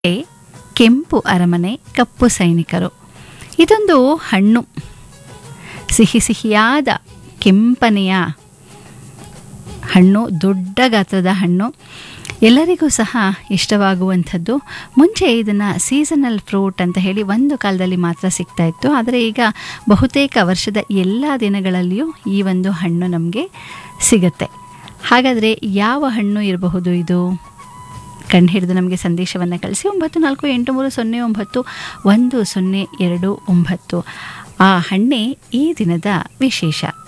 ಕೆಂಪು ಅರಮನೆ, ಕಪ್ಪು ಸೈನಿಕರು. ಇದೊಂದು ಹಣ್ಣು, ಸಿಹಿ ಸಿಹಿಯಾದ ಕೆಂಪನೆಯ ಹಣ್ಣು, ದೊಡ್ಡ ಗಾತ್ರದ ಹಣ್ಣು, ಎಲ್ಲರಿಗೂ ಸಹ ಇಷ್ಟವಾಗುವಂಥದ್ದು. ಮುಂಚೆ ಇದನ್ನು ಸೀಸನಲ್ ಫ್ರೂಟ್ ಅಂತ ಹೇಳಿ ಒಂದು ಕಾಲದಲ್ಲಿ ಮಾತ್ರ ಸಿಗ್ತಾ ಇತ್ತು. ಆದರೆ ಈಗ ಬಹುತೇಕ ವರ್ಷದ ಎಲ್ಲ ದಿನಗಳಲ್ಲಿಯೂ ಈ ಒಂದು ಹಣ್ಣು ನಮಗೆ ಸಿಗುತ್ತೆ. ಹಾಗಾದರೆ ಯಾವ ಹಣ್ಣು ಇರಬಹುದು ಇದು? ಕಂಡು ಹಿಡಿದು ನಮಗೆ ಸಂದೇಶವನ್ನು ಕಳಿಸಿ 9483091029. ಆ ಹಣ್ಣೇ ಈ ದಿನದ ವಿಶೇಷ.